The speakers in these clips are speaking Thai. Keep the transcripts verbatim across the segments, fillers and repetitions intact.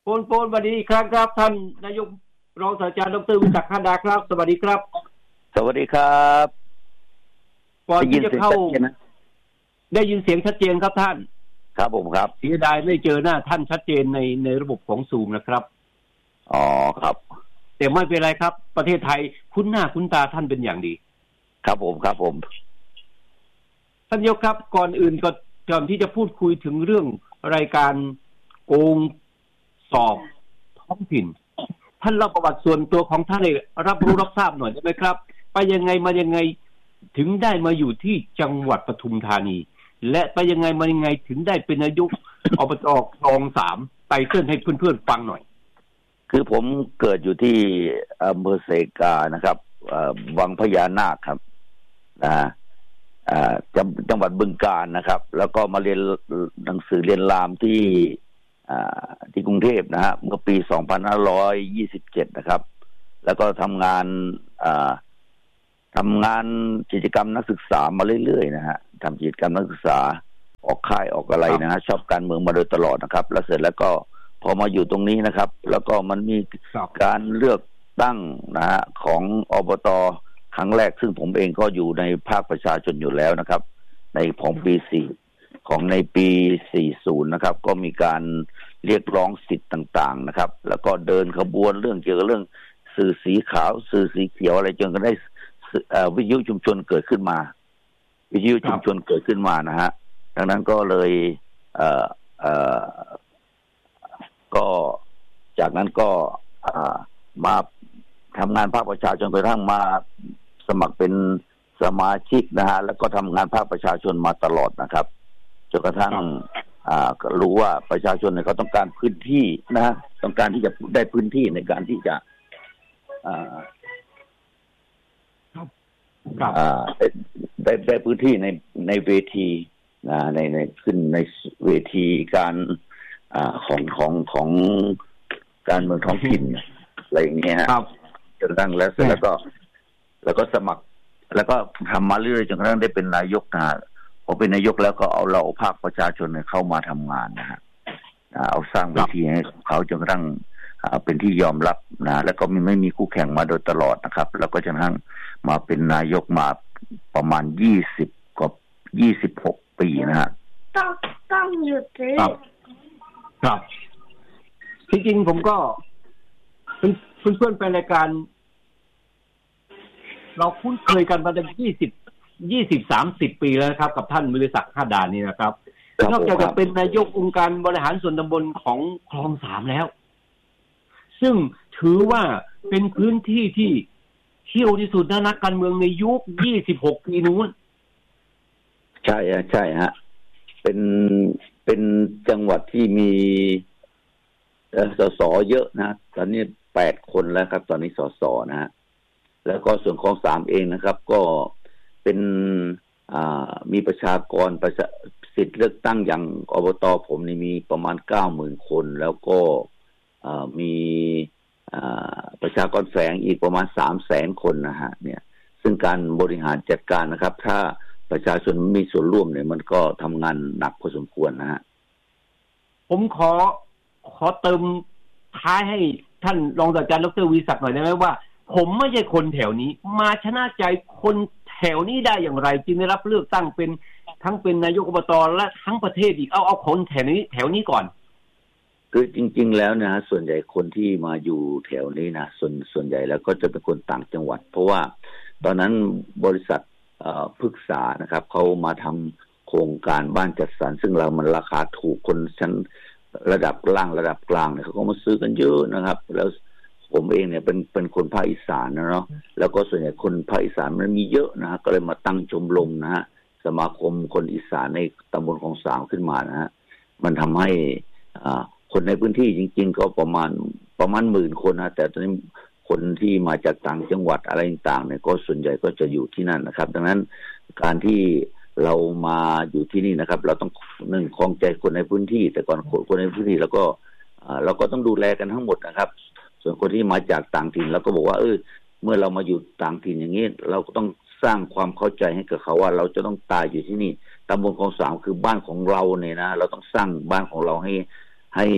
ปนปนสวัสดีอีกครั้งครับท่านนายกรองศาสตราจารย์ดรวิศักดิ์ หาดาครับสวัสดีครับสวัสดีครับก่อนที่จะเข้าได้ยินเสียงชัดเจนครับท่านครับผมครับเสียดายไม่เจอหน้าท่านชัดเจนในในระบบของซูมนะครับอ๋อครับแต่ไม่เป็นไรครับประเทศไทยคุ้นหน้าคุ้นตาท่านเป็นอย่างดีครับผมครับผมท่านนายกครับก่อนอื่นก็ก่อนที่จะพูดคุยถึงเรื่องรายการโกงสอบท้องถิ่นท่านเล่าประวัติส่วนตัวของท่านให้รับรู้รับทราบหน่อยได้ไหมครับไปยังไงมายังไงถึงได้มาอยู่ที่จังหวัดปทุมธานีและไปยังไงมายังไงถึงได้เป็นนายกอบจ.คลองสามไปเพื่อนให้เพื่อนๆฟังหน่อยคือผมเกิดอยู่ที่อำเภอเสกานะครับวังพญานาคครับนะจังจังหวัดบึงกาฬนะครับแล้วก็มาเรียนหนังสือเรียนรามที่ที่กรุงเทพนะฮะเมื่อปีสองพันห้าร้อยยี่สิบเจ็ดนะครับแล้วก็ทำงานทำงานกิจกรรมนักศึกษามาเรื่อยๆนะฮะทำกิจกรรมนักศึกษาออกค่ายออกอะไรนะฮะชอบการเมืองมาโดยตลอดนะครับแล้วเสร็จแล้วก็พอมาอยู่ตรงนี้นะครับแล้วก็มันมีการเลือกตั้งนะฮะของอบต.ครั้งแรกซึ่งผมเองก็อยู่ในภาคประชาชนอยู่แล้วนะครับในของปีสี่ของในปีสี่สิบนะครับก็มีการเรียกร้องสิทธิ์ต่างๆนะครับแล้วก็เดินขบวนเรื่องเกี่ยวกับเรื่องสื่อสีขาวสื่อสีเขียวอะไรจนกระทั่งวิทยุชุมชนเกิดขึ้นมาวิทยุชุมชนเกิดขึ้นมานะฮะดังนั้นก็เลยเอ่อเอ่อก็จากนั้นก็มาทำงานภาคประชาชนกระทั่งมาสมัครเป็นสมาชิกนะฮะแล้วก็ทำงานภาคประชาชนมาตลอดนะครับจนกระทั่งก็รู้ว่าประชาชนเนี่ยเขาต้องการพื้นที่นะฮะต้องการที่จะได้พื้นที่ในการที่จะได้ได้พื้นที่ในในเวทีนะในในขึ้นในเวทีการอ่าของของของการเมืองท้องถิ่นอะไรอย่างเงี้ยครับจนกระทั่งแล้วเสร็จแล้วก็แล้วก็สมัครแล้วก็ทำมาเรื่อยจนกระทั่งได้เป็นนายกนะพอเป็นนายกแล้วก็เอาเราภาคประชาชนเข้ามาทำงานนะฮะเอาสร้างเวทีให้เขาจนกระทั่งเป็นที่ยอมรับนะแล้วก็ไม่ไม่มีคู่แข่งมาโดยตลอดนะครับแล้วก็จนกระทั่งมาเป็นนายกมาประมาณยี่สิบกว่ายี่สิบหกปีนะฮะต้องต้องหยุดเลยครับจริงๆผมก็เพื่อนเพื่อนไปรายการเราคุ้นเคยกันมาตั้งยี่สิบยี่สิบสามสิบปีแล้วครับกับท่านวิริศักดิ์ หาดานี่นะครับนอกจากจะเป็นนายกองค์การบริหารส่วนตำบลของคลองสามแล้วซึ่งถือว่าเป็นพื้นที่ที่เที่ยวที่สุดนะนักการเมืองในยุคยี่สิบหกปีนู้นใช่ใช่ฮะเป็นเป็นจังหวัดที่มีสสเยอะนะตอนนี้แปดคนแล้วครับตอนนี้สสนะฮะแล้วก็ส่วนของสามเองนะครับก็เป็นมีประชากรประชาสิทธิ์เลือกตั้งอย่างอบต.ผมนี่มีประมาณ เก้าหมื่น คนแล้วก็มีประชากรแฝงอีกประมาณ สามแสน คนนะฮะเนี่ยซึ่งการบริหารจัดการนะครับถ้าประชาชนมีส่วนร่วมเนี่ยมันก็ทำงานหนักพอสมควรนะฮะผมขอขอเติมท้ายให้ท่านรองศาสตราจารย์ดร.วิศักดิ์หน่อยได้ไหมว่าผมไม่ใช่คนแถวนี้มาชนะใจคนแถวนี้ได้อย่างไรจึงได้รับเลือกตั้งเป็นทั้งเป็นนายกอบต.และทั้งประเทศอีกเอาเอาคนแถวนี้แถวนี้ก่อนคือจริงๆแล้วนะฮะส่วนใหญ่คนที่มาอยู่แถวนี้นะส่วนส่วนใหญ่แล้วก็จะเป็นคนต่างจังหวัดเพราะว่าตอนนั้นบริษัทพฤกษานะครับเขามาทำโครงการบ้านจัดสรรซึ่งเรามันราคาถูกคนชั้นระดับล่างระดับกลางเนี่ยเขาก็มาซื้อกันเยอะนะครับแล้วผมเองเนี่ยเป็นเป็นคนภาคอีสานนะเนาะแล้วก็ส่วนใหญ่คนภาคอีสานมันมีเยอะนะฮะก็เลยมาตั้งชมรมนะฮะสมาคมคนอีสานในตำบลคลองสามขึ้นมานะฮะมันทำให้อ่าคนในพื้นที่จริงๆก็ประมาณประมาณหมื่นคนนะแต่ตอนนี้คนที่มาจากต่างจังหวัดอะไรต่างๆเนี่ยก็ส่วนใหญ่ก็จะอยู่ที่นั่นนะครับดังนั้นการที่เรามาอยู่ที่นี่นะครับเราต้องหนึ่งครองใจคนในพื้นที่แต่ก่อนคนในพื้นที่แล้วก็เราก็ต้องดูแลกันทั้งหมดนะครับส่วนคนที่มาจากต่างถิ่นเราก็บอกว่าเออเมื่อเรามาอยู่ต่างถิ่นอย่างนี้เราก็ต้องสร้างความเข้าใจให้กับเขาว่าเราจะต้องตายอยู่ที่นี่ตำบลคลองสามคือบ้านของเราเนี่ยนะเราต้องสร้างบ้านของเราให้ให้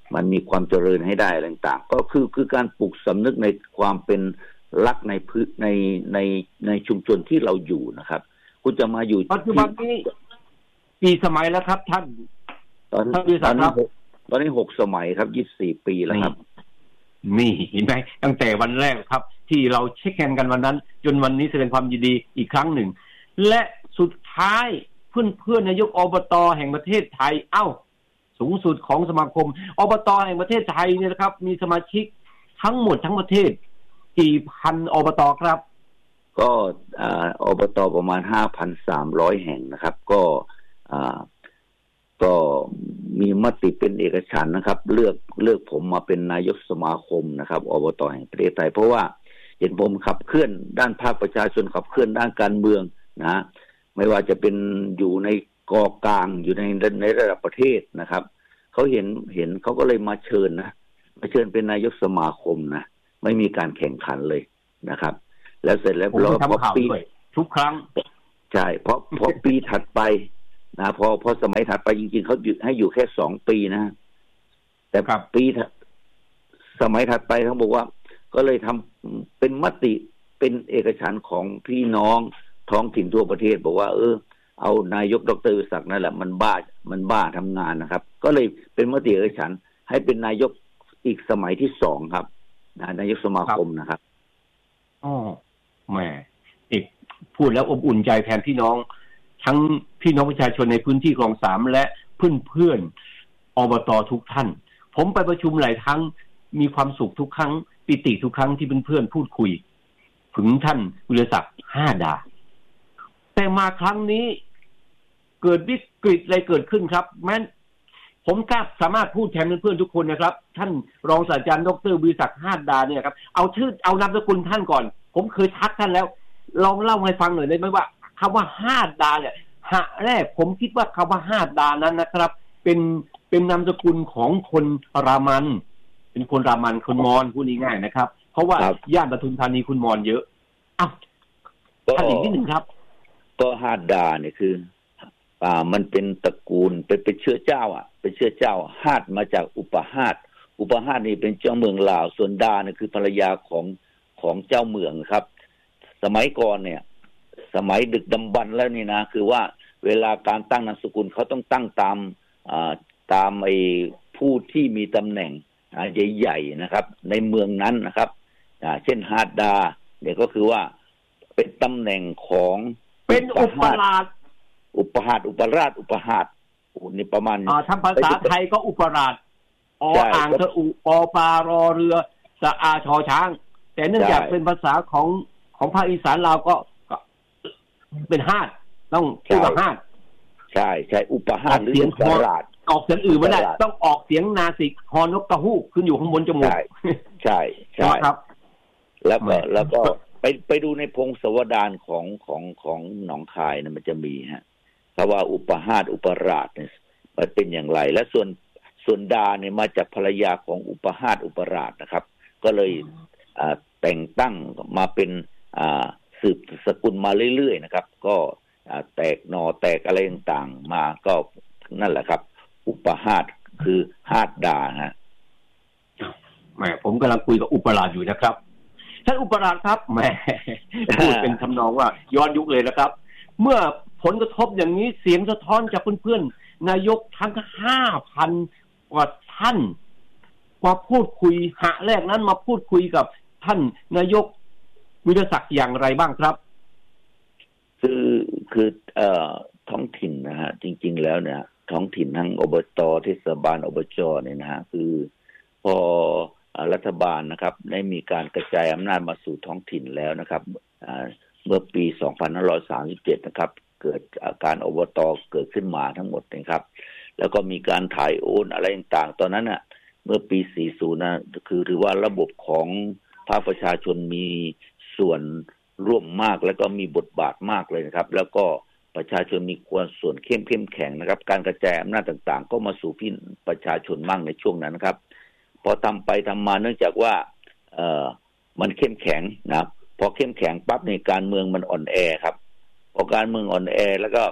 มันมีความเจริญให้ได้อะไรต่างๆก็คือคือการปลูกสำนึกในความเป็นรักในพื้นในในในชุมชนที่เราอยู่นะครับคุณจะมาอยู่ปัจจุบันนี้กี่สมัยแล้วครับท่านตอนนี้ตอนนี้ตอนนี้หกสมัยครับยี่สิบสี่ปีแล้วครับนี่เห็นไหมตั้งแต่วันแรกครับที่เราเช็คแฮนด์กันวันนั้นจนวันนี้แสดงความยินดีอีกครั้งหนึ่งและสุดท้ายเพื่อนเพื่อนนายกอบต.แห่งประเทศไทยเอ้าสูงสุดของสมาคมอบต.แห่งประเทศไทยเนี่ยนะครับมีสมาชิกทั้งหมดทั้งประเทศกี่พันอบต.ครับก็อ่าอบต.ประมาณ ห้าพันสามร้อย แห่งนะครับก็อ่าก็มีมติเป็นเอกฉันท์นะครับเลือกเลือกผมมาเป็นนายกสมาคมนะครับอบต.แห่งประเทศไทยเพราะว่าเห็นผมขับเคลื่อนด้านภาคประชาชนขับเคลื่อนด้านการเมืองนะไม่ว่าจะเป็นอยู่ในกอกลางอยู่ในในระดับประเทศนะครับเขาเห็นเห็นเขาก็เลยมาเชิญนะมาเชิญเป็นนายกสมาคมนะไม่มีการแข่งขันเลยนะครับแล้วเสร็จแล้วเราพอปีทุกครั้งใช่เพราะพอปีถัดไปนะพอพอสมัยถัดไปจริงๆเขาหยุดให้อยู่แค่สองปีนะแต่ปีสมัยถัดไปเขาบอกว่าก็เลยทำเป็นมติเป็นเอกฉันท์ของพี่น้องท้องถิ่นทั่วประเทศบอกว่าเออเอานายกดร.วิศักดิ์นั่นแหละมันบ้ามันบ้าทำงานนะครับก็เลยเป็นมติเอกฉันท์ให้เป็นนายกอีกสมัยที่สองครับนายกสมาคมนะครับอ๋อแหมอีกพูดแล้วอบอุ่นใจแทนพี่น้องทั้งพี่น้องประชาชนในพื้นที่คลองสามและเพื่อนเพื่อนอบต.ทุกท่านผมไปประชุมหลายครั้งมีความสุขทุกครั้งปิติทุกครั้งที่เพื่อนๆพูดคุยถึงท่านวิรศักดิ์ห้าดาแต่มาครั้งนี้เกิดวิกฤตอะไรเกิดขึ้นครับแม้ผมกล้าสามารถพูดแทนเพื่อนๆทุกคนนะครับท่านรองศาสตราจารย์ดร.วิรศักดิ์ห้าดาเนี่ยครับเอาชื่อเอานามสกุลท่านก่อนผมเคยทักท่านแล้วลองเล่าให้ฟังหน่อยได้ไหมว่าคำว่าห้าดาเนี่ยหะแรกผมคิดว่าคำว่าห้าดานั้นนะครับเป็นเป็นนามสกุลของคนรามันเป็นคนรามันคนมอญพูดง่ายๆนะครับเพราะว่าย่านปทุมธานีคุณมอญเยอะอ้าวท่านอีกนิดหนึ่งครับก็ห้าดาเนี่ยคืออ่ามันเป็นตระกูลเป็นเป็นเชื้อเจ้าอ่ะเป็นเชื้อเจ้าฮาดมาจากอุปหาดอุปหาดนี่เป็นเจ้าเมืองลาวส่วนดาเนี่ยคือภรรยาของของเจ้าเมืองครับสมัยก่อนเนี่ยสมัยดึกดำบรรพ์แล้วนี่นะคือว่าเวลาการตั้งนามสกุลเขาต้องตั้งตามอ่าตามไอ้ผู้ที่มีตำแหน่งอ่าใหญ่ๆนะครับในเมืองนั้นนะครับอ่าเช่นฮาดดาเนี่ยก็คือว่าเป็นตำแหน่งของเป็นอุปราชอุปหาดอุปราชอุปหาดโอ้นี่ประมาณอ่าทางภาษาไทยก็อุปราชออ่างสระอุปอปารอเรือสะอาชอช้างแต่เนื่องจากเป็นภาษาของของภาคอีสานเราก็เป็นฮาดต้องพูดว่าฮาดใช่ใช่อุปหาดหรืออุปราชออกเสียงอื่นไม่ได้ต้องออกเสียงนาสิกฮอนกกระฮูกขึ้นอยู่ข้างบนจมูกใช่ใช่ใช่ครับแล้วก็แล้วก็ไปไปดูในพงศาวดารของของของหนองคายเนี่ยมันจะมีฮะคำว่าอุปหาดอุปราชเนี่ยมันเป็นอย่างไรและส่วนส่วนดาเนี่ยมาจากภรรยาของอุปหาดอุปราชนะครับก็เลยอ่าแต่งตั้งมาเป็นอ่าสืบสกุลมาเรื่อยๆนะครับก็แตกหน่อแตกอะไรต่างๆมาก็นั่นแหละครับอุปหาดคือหาดดาฮะแหมผมกำลังคุยกับอุปราชอยู่นะครับท่านอุปราชครับแหมพูดเป็นทำนองว่าย้อนยุคเลยนะครับเมื่อผลกระทบอย่างนี้เสียงสะท้อนจากเพื่อนๆนายกทั้ง ห้าพัน กว่าท่านมาพูดคุยหะแรกนั้นมาพูดคุยกับท่านนายกวิรศักดิ์อย่างไรบ้างครับคือคือเอ่อท้องถิ่นนะฮะจริงๆแล้วเนี่ยท้องถิ่นทั้งอบต.เทศบาลอบจ.เนี่ยนะฮะคือพอรัฐบาลนะครับได้มีการกระจายอำนาจมาสู่ท้องถิ่นแล้วนะครับเมื่อปีสองพันห้าร้อยสามสิบเจ็ดนะครับเกิดอาการอบต.เกิดขึ้นมาทั้งหมดนะครับแล้วก็มีการถ่ายโอนอะไรต่างๆตอนนั้นน่ะเมื่อปีสี่สิบนะคือถือว่าระบบของภาคประชาชนมีส่วนร่วมมากแล้วก็มีบทบาทมากเลยนะครับแล้วก็ประชาชนมีควรส่วนเข้มเข้มแข็งนะครับการกระจายอำนาจต่างๆก็มาสู่พี่ประชาชนมากในช่วงนั้นนะครับพอทำไปทำมาเนื่องจากว่าเอ่อมันเข้มแข็งนะพอเข้มแข็งปั๊บในการเมืองมันอ่อนแอครับพอการเมืองอ่อนแอแล้วก็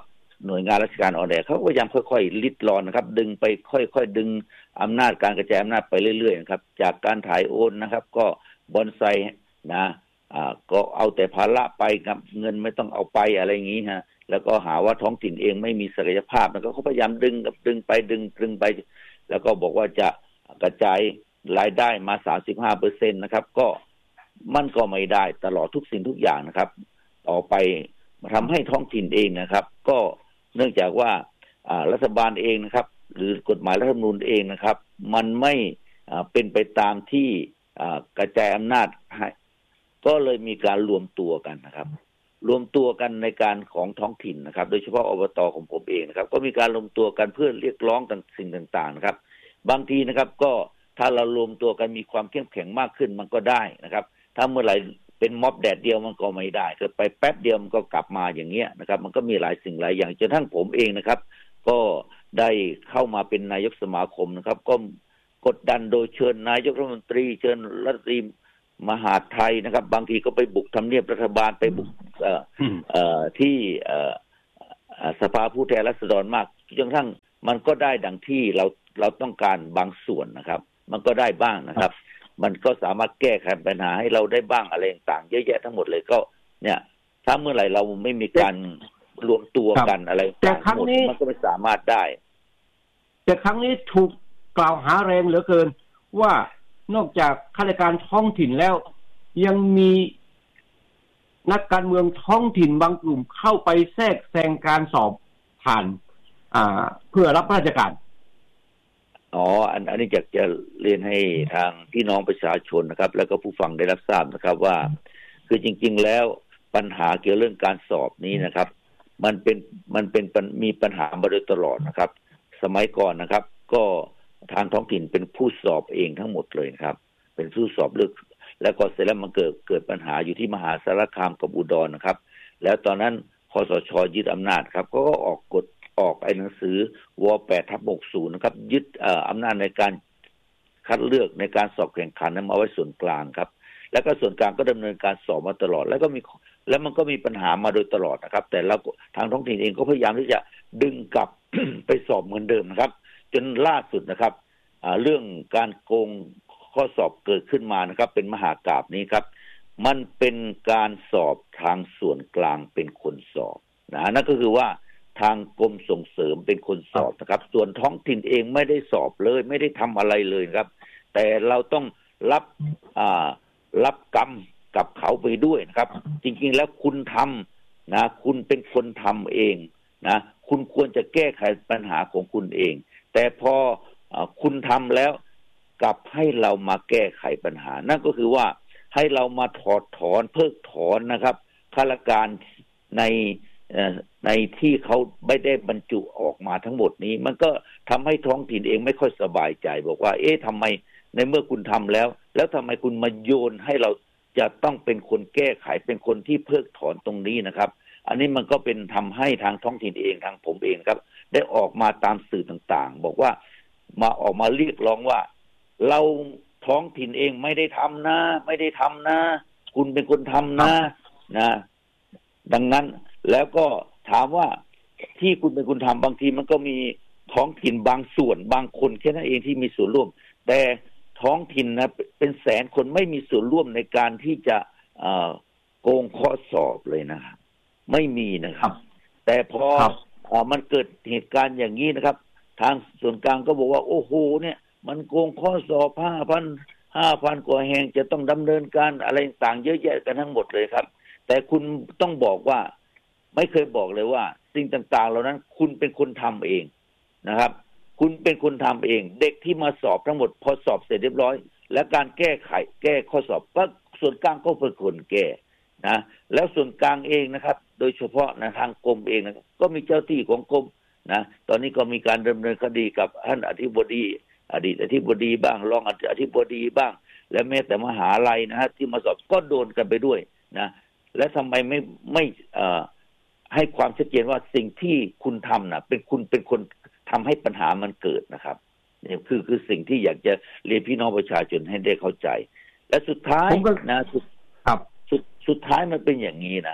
หน่วยงานราชการอ่อนแอเขาก็พยายามค่อยๆลิดรอนนะครับดึงไปค่อยๆดึงอำนาจการกระจายอำนาจไปเรื่อยๆนะครับจากการถ่ายโอนนะครับก็บอนไซนะอ่าก็เอาแต่ภาระไปกับเงินไม่ต้องเอาไปอะไรอย่างนี้ฮะแล้วก็หาว่าท้องถิ่นเองไม่มีศักยภาพแล้วก็เขาพยายามดึงกับดึงไปดึงดึงไปแล้วก็บอกว่าจะกระจายรายได้มา สามสิบห้าเปอร์เซ็นต์ นะครับก็มันก็ไม่ได้ตลอดทุกสิ่งทุกอย่างนะครับต่อไปทำให้ท้องถิ่นเองนะครับก็เนื่องจากว่ารัฐบาลเองนะครับหรือกฎหมายรัฐธรรมนูญเองนะครับมันไม่เป็นไปตามที่กระจายอำนาจให้ก็เลยมีการรวมตัวกันนะครับรวมตัวกันในการของท้องถิ่นนะครับโดยเฉพาะอบต.ของผมเองนะครับก็มีการรวมตัวกันเพื่อเรียกร้องต่างสิ่งต่างๆนะครับบางทีนะครับก็ถ้าเรารวมตัวกันมีความเข้มแข็งมากขึ้นมันก็ได้นะครับถ้าเมื่อไหร่เป็นม็อบแดดเดียวมันก็ไม่ได้เกิดไปแป๊บเดียวมันก็กลับมาอย่างเงี้ยนะครับมันก็มีหลายสิ่งหลายอย่างจนทั้งผมเองนะครับก็ได้เข้ามาเป็นนายกสมาคมนะครับก็กดดันโดยเชิญนายกรัฐมนตรีเชิญรัฐมนตรีมหาดไทยนะครับบางทีก็ไปบุกทำเนียบรัฐบาลไปบุกเอ่อเอ่อที่เอ่อสภาผู้แทนราษฎรมากจนทั้งมันก็ได้ดังที่เราเราต้องการบางส่วนนะครับมันก็ได้บ้างนะครับมันก็สามารถแก้ไขปัญหาให้เราได้บ้างอะไรต่างๆเยอะแยะทั้งหมดเลยก็เนี่ยถ้าเมื่อไหร่เราไม่มีการรวมตัวกันอะไรต่างๆหมดมันก็ไม่สามารถได้แต่ครั้งนี้ถูกกล่าวหาแรงเหลือเกินว่านอกจากข้าราชการท้องถิ่นแล้วยังมีนักการเมืองท้องถิ่นบางกลุ่มเข้าไปแทรกแซงการสอบผ่านอ่าเพื่อรับราชการอ๋ออันอันนี้อยากจะเรียนให้ทางพี่น้องประชาชนนะครับแล้วก็ผู้ฟังได้รับทราบนะครับว่าคือจริงๆแล้วปัญหาเกี่ยวเรื่องการสอบนี้นะครับมันเป็นมันเป็นมีปัญหามาโดยตลอดนะครับสมัยก่อนนะครับก็ทางท้องถิ่นเป็นผู้สอบเองทั้งหมดเลยครับเป็นผู้สอบเลือกแล้วก็เสร็จแล้วมันเกิดเกิดปัญหาอยู่ที่มหาสารคามกับอุดรนะครับแล้วตอนนั้นคสช.ยึดอำนาจครับก็ออกกฎออกไอ้หนังสือว แปดทับหกสิบ นะครับยึดเอ่ออำนาจในการคัดเลือกในการสอบแข่งขันนั้นมาไว้ส่วนกลางครับแล้วก็ส่วนกลางก็ดำเนินการสอบมาตลอดแล้วก็มีแล้วมันก็มีปัญหามาโดยตลอดนะครับแต่เราทางท้องถิ่นเองก็พยายามที่จะดึงกลับ ไปสอบเหมือนเดิมนะครับจนล่าสุดนะครับเรื่องการโกงข้อสอบเกิดขึ้นมานะครับเป็นมหากาพย์นี้ครับมันเป็นการสอบทางส่วนกลางเป็นคนสอบนะนั่นก็คือว่าทางกรมส่งเสริมเป็นคนสอบนะครับส่วนท้องถิ่นเองไม่ได้สอบเลยไม่ได้ทำอะไรเลยครับแต่เราต้องรับอ่ารับกรรมกับเขาไปด้วยนะครับจริงๆแล้วคุณทำนะคุณเป็นคนทำเองนะคุณควรจะแก้ไขปัญหาของคุณเองแต่พอคุณทำแล้วกลับให้เรามาแก้ไขปัญหานั่นก็คือว่าให้เรามาถอดถอนเพิกถอนนะครับข้าราชการในในที่เขาไม่ได้บรรจุออกมาทั้งหมดนี้มันก็ทำให้ท้องถิ่นเองไม่ค่อยสบายใจบอกว่าเอ๊ะทำไมในเมื่อคุณทำแล้วแล้วทำไมคุณมาโยนให้เราจะต้องเป็นคนแก้ไขเป็นคนที่เพิกถอนตรงนี้นะครับอันนี้มันก็เป็นทำให้ทางท้องถิ่นเองทางผมเองครับได้ออกมาตามสื่อต่างๆบอกว่ามาออกมาเรียกร้องว่าเราท้องถิ่นเองไม่ได้ทำนะไม่ได้ทำนะคุณเป็นคนทำนะนะดังนั้นแล้วก็ถามว่าที่คุณเป็นคนทำบางทีมันก็มีท้องถิ่นบางส่วนบางคนแค่นั้นเองที่มีส่วนร่วมแต่ท้องถิ่นนะเป็นแสนคนไม่มีส่วนร่วมในการที่จะเอ่อโกงข้อสอบเลยนะครับไม่มีนะครับแต่พอมันเกิดเหตุการณ์อย่างนี้นะครับทางส่วนกลางก็บอกว่าโอ้โหเนี่ยมันโกงข้อสอบ ห้าพัน ห้าพัน กว่าแห่งจะต้องดำเนินการอะไรต่างเยอะแยะกันทั้งหมดเลยครับแต่คุณต้องบอกว่าไม่เคยบอกเลยว่าสิ่งต่างๆเหล่านั้นคุณเป็นคนทำเองนะครับคุณเป็นคนทำเองเด็กที่มาสอบทั้งหมดพอสอบเสร็จเรียบร้อยและการแก้ไขแก้ข้อสอบก็ส่วนกลางก็เป็นคนแก้นะแล้วส่วนกลางเองนะครับโดยเฉพาะนะทางกรมเองนะก็มีเจ้าที่ของกรมนะตอนนี้ก็มีการดำเนินคดีกับท่านอธิบดีอดีตอธิบดีบ้างรองอธิบดีบ้างและแม้แต่มหาลัยนะฮะที่มาสอบก็โดนกันไปด้วยนะและทำไมไม่ไม่เอ่อให้ความชัดเจนว่าสิ่งที่คุณทำนะเป็นคุณเป็นคนทำให้ปัญหามันเกิดนะครับนี่คือคือสิ่งที่อยากจะเรียนพี่น้องประชาชนให้ได้เข้าใจและสุดท้ายนะสุดครับสุดสุดท้ายมันเป็นอย่างนี้นะ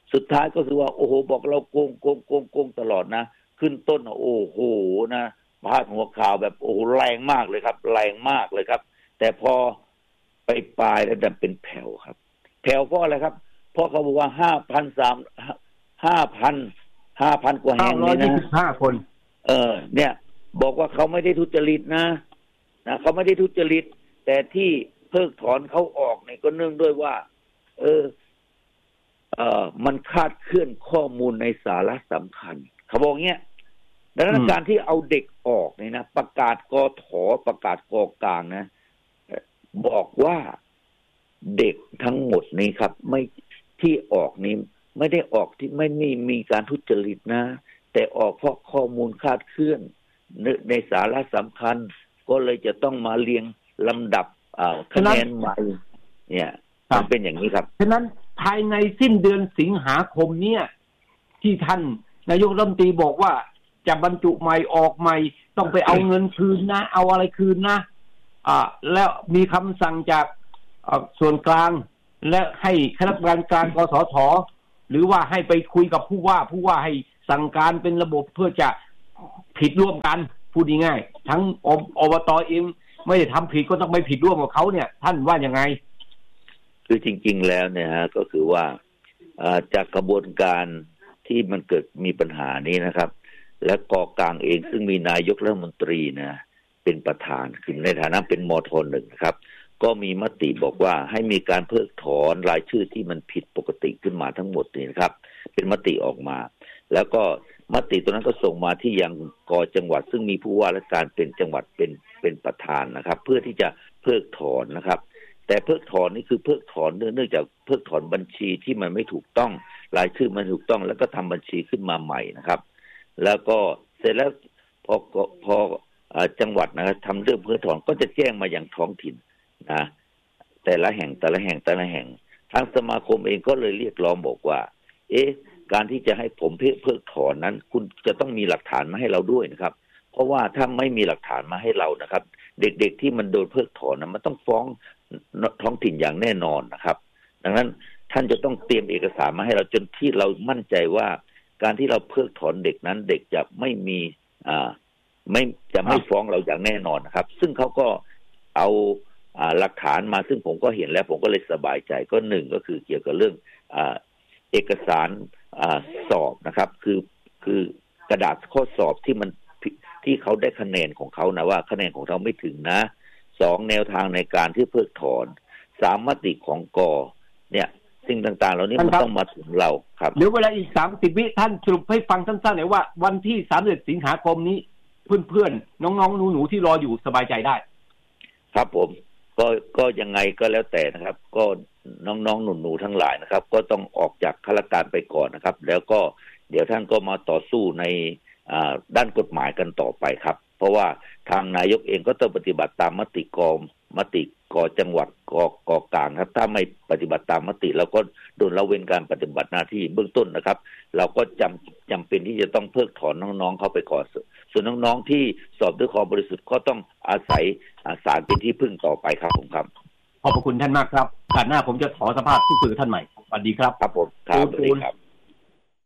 สุดท้ายก็คือว่าโอ้โหบอกเราโกงโกงโกงโกงตลอดนะขึ้นต้นโอ้โหนะพาดหัวข่าวแบบโอ้โหแรงมากเลยครับแรงมากเลยครับแต่พอไปปลายแล้วดันเป็นแผ่วครับแผ่วเพราะอะไรครับเพราะเขาบอกว่าห้าพันสามห้าพันห้าพันกว่าแห่งนี่นะห้าคนเออเนี่ยบอกว่าเขาไม่ได้ทุจริตนะนะเขาไม่ได้ทุจริตแต่ที่เพิกถอนเขาออกเนี่ยก็เนื่องด้วยว่าเออเอ่อมันคลาดเคลื่อนข้อมูลในสาระสำคัญเขาบอกเงี้ยดังนั้นการที่เอาเด็กออกเนี่ยนะประกาศกถประกาศกกลางนะบอกว่าเด็กทั้งหมดนี้ครับไม่ที่ออกนี้ไม่ได้ออกที่ไม่มีมีการทุจริตนะแต่ออกเพราะข้อมูลคลาดเคลื่อนในสาระสำคัญก็เลยจะต้องมาเรียงลำดับคะแนนใหม่เนี่ยมันเป็นอย่างนี้ครับฉะนั้นภายในสิ้นเดือนสิงหาคมเนี่ยที่ท่านนายกรัฐมนตรีบอกว่าจะบรรจุใหม่ออกใหม่ต้องไปเอาเงินคืนนะเอาอะไรคืนนะอ่าแล้วมีคำสั่งจากส่วนกลางและให้คณะกรรมการกลางกสทหรือว่าให้ไปคุยกับผู้ว่าผู้ว่าให้สั่งการเป็นระบบเพื่อจะผิดร่วมกันพูดง่ายๆทั้งอบตเองไม่ได้ทำผิดก็ต้องไม่ผิดร่วมกับเขาเนี่ยท่านว่ายังไงคือจริงๆแล้วเนี่ยฮะก็คือว่าจากกระบวนการที่มันเกิดมีปัญหานี้นะครับและกกลางเองซึ่งมีนายกรัฐมนตรีนะเป็นประธานคือในฐานะเป็นมท.หนึ่งนะครับก็มีมติบอกว่าให้มีการเพิกถอนรายชื่อที่มันผิดปกติขึ้นมาทั้งหมดนี่นะครับเป็นมติออกมาแล้วก็มติตัวนั้นก็ส่งมาที่ยังกจังหวัดซึ่งมีผู้ว่าราชการเป็นจังหวัดเป็นเป็นประธานนะครับเพื่อที่จะเพิกถอนนะครับแต่เพิกถอนนี่คือเพิกถอนเนื่องจากเพิกถอนบัญชีที่มันไม่ถูกต้องรายชื่อมันถูกต้องแล้วก็ทำบัญชีขึ้นมาใหม่นะครับแล้วก็เสร็จแล้วพอพอจังหวัดนะครับทำเรื่องเพิกถอนก็จะแจ้งมาอย่างท้องถิ่นนะแต่ละแห่งแต่ละแห่งแต่ละแห่งทางสมาคมเองก็เลยเรียกร้องบอกว่าเอ๊ะการที่จะให้ผมเพิกถอนนั้นคุณจะต้องมีหลักฐานมาให้เราด้วยนะครับเพราะว่าถ้าไม่มีหลักฐานมาให้เรานะครับเด็กๆที่มันโดนเพิกถอนนะมันต้องฟ้องท้องถิ่นอย่างแน่นอนนะครับดังนั้นท่านจะต้องเตรียมเอกสารมาให้เราจนที่เรามั่นใจว่าการที่เราเพิกถอนเด็กนั้นเด็กจะไม่มีอ่าไม่จะไม่ฟ้องเราอย่างแน่นอนนะครับซึ่งเขาก็เอาหลักฐานมาซึ่งผมก็เห็นแล้วผมก็เลยสบายใจก็หนึ่งก็คือเกี่ยวกับเรื่องอ่าเอกสารอ่าสอบนะครับคือคือกระดาษข้อสอบที่มันที่เขาได้คะแนนของเขานะว่าคะแนนของเราไม่ถึงนะสองแนวทางในการที่เพิกถอนสามมติของกเนี่ยสิ่งต่างๆเหล่านี้มันต้องมาถึงเราครับเดี๋ยวเวลาอีกสามสิบวิท่านสรุปให้ฟังสั้นๆหน่อยว่าวันที่สามสิบสิงหาคมนี้เพื่อนๆน้องๆหนูๆที่รออยู่สบายใจได้ครับผมก็ก็ยังไงก็แล้วแต่นะครับก็น้องๆหนูๆทั้งหลายนะครับก็ต้องออกจากข้าราชการไปก่อนนะครับแล้วก็เดี๋ยวท่านก็มาต่อสู้ในด้านกฎหมายกันต่อไปครับเพราะว่าทางนายกเองก็ต้องปฏิบัติตามมติกรมติกจังหวัดกกกลางครับถ้าไม่ปฏิบัติตามมติเราก็โดนละเว้นการปฏิบัติหน้าที่เบื้องต้นนะครับเราก็จำจำเป็นที่จะต้องเพิกถอนน้องๆเข้าไปก่อนส่วนน้องๆที่สอบด้วยความบริสุทธิ์ก็ต้องอาศัยศาลเป็นที่พึ่งต่อไปครับผมครับขอบพระคุณท่านมากครับการหน้าผมจะขอสัมภาษณ์ผู้สื่อท่านใหม่สวัสดีครับครับผมครับสวัสดีครับ